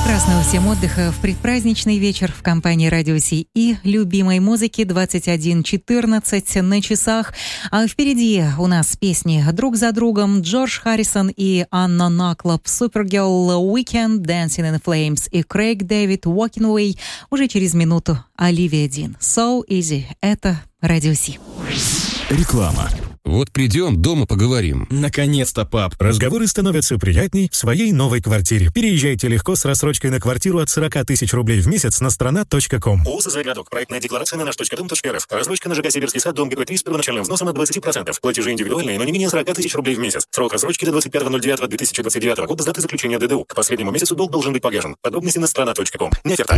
Прекрасного всем отдыха в предпраздничный вечер в компании Радио Си и любимой музыки. 21:14 на часах. А впереди у нас песни друг за другом. Джордж Харрисон и Анна Наклоп, Supergirl, Weekend, Dancing in the Flames и Крейг Дэвид, Walking Away. Уже через минуту Оливия Дин. So Easy. Это Радио Си. Реклама. Вот придем, дома поговорим. Наконец-то, пап. Разговоры становятся приятней в своей новой квартире. Переезжайте легко с рассрочкой на квартиру от 40 тысяч рублей в месяц на страна.ком. ООС «Заградок». Проектная декларация на наш.дом.рф. Рассрочка на ЖК «Сибирский сад», дом ГП-3 с первоначальным взносом от 20%. Платежи индивидуальные, но не менее 40 тысяч рублей в месяц. Срок рассрочки до 21.09.2029 года с даты заключения ДДУ. К последнему месяцу долг должен быть погашен. Подробности на страна.ком. Не оферта.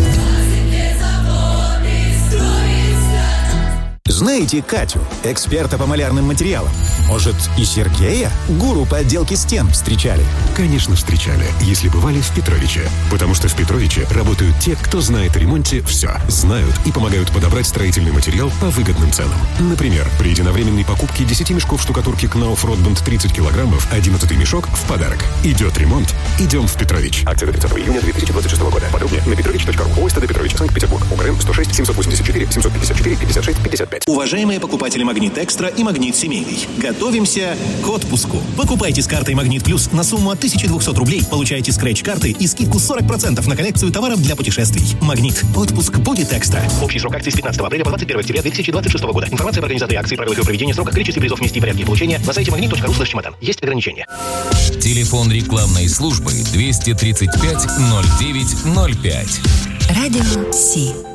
Знаете Катю, эксперта по малярным материалам? Может, и Сергея, гуру по отделке стен, встречали? Конечно, встречали, если бывали в Петровиче. Потому что в Петровиче работают те, кто знает о ремонте все. Знают и помогают подобрать строительный материал по выгодным ценам. Например, при единовременной покупке 10 мешков штукатурки Knauf Rotband 30 килограммов, 11-й мешок в подарок. Идет ремонт, идем в Петрович. Акция до 30 июня 2026 года. Подробнее на petrovich.ru. ОСТД Петрович, Санкт-Петербург. УГРН 106 784 754 56 55. Уважаемые покупатели «Магнит Экстра» и «Магнит Семейный», готовимся к отпуску. Покупайте с картой «Магнит Плюс» на сумму от 1200 рублей, получаете скретч-карты и скидку 40% на коллекцию товаров для путешествий. «Магнит». Отпуск будет экстра. Общий срок акции с 15 апреля по 21 октября 2026 года. Информация об организаторе акции, правилах ее проведения, сроках, количестве призов, месте и порядке получения на сайте magnet.ru/чемодан. Есть ограничения. Телефон рекламной службы 235 09 05. Радио Си.